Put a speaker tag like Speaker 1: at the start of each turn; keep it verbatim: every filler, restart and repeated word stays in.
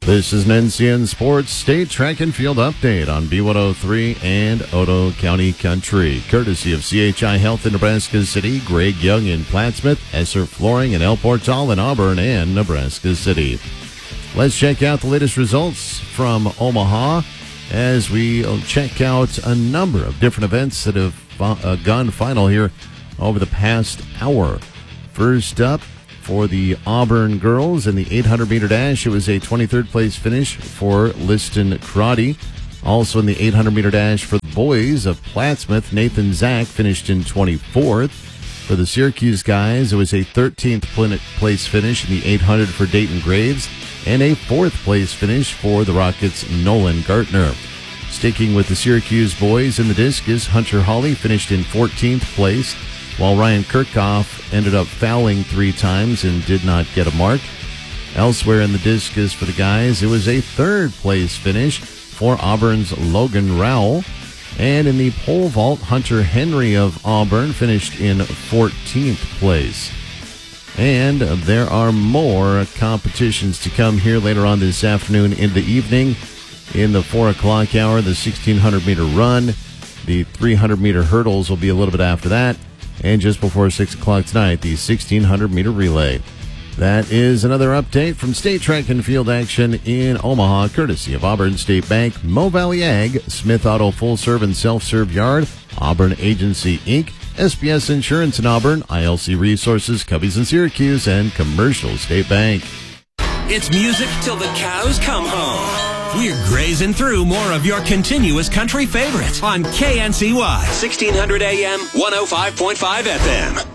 Speaker 1: This is an N C N Sports State Track and Field Update on B one oh three and Otoe County Country. Courtesy of C H I Health in Nebraska City, Greg Young in Plattsmouth, Esser Flooring in El Portal in Auburn and Nebraska City. Let's check out the latest results from Omaha as we check out a number of different events that have uh, gone final here over the past hour. First up, for the Auburn girls in the eight hundred meter dash, it was a twenty-third place finish for Liston Crotty. Also in the eight hundred meter dash for the boys of Plattsmouth, Nathan Zach finished in twenty-fourth. For the Syracuse guys, it was a thirteenth place finish in the eight hundred for Dayton Graves and a fourth place finish for the Rockets' Nolan Gartner. Sticking with the Syracuse boys in the discus, Hunter Hawley finished in fourteenth place, while Ryan Kirchhoff ended up fouling three times and did not get a mark. Elsewhere in the discus for the guys, it was a third place finish for Auburn's Logan Rowell. And in the pole vault, Hunter Henry of Auburn finished in fourteenth place. And there are more competitions to come here later on this afternoon into the evening. In the four o'clock hour, the sixteen hundred meter run. The three hundred meter hurdles will be a little bit after that. And just before six o'clock tonight, the sixteen hundred meter relay. That is another update from State Track and Field action in Omaha, courtesy of Auburn State Bank, Mo Valley Ag, Smith Auto Full Serve and Self-Serve Yard, Auburn Agency, Incorporated, S B S Insurance in Auburn, I L C Resources, Cubbies in Syracuse, and Commercial State Bank.
Speaker 2: It's music till the cows come home. We're grazing through more of your continuous country favorites on K N C Y, sixteen hundred A M, one oh five point five F M.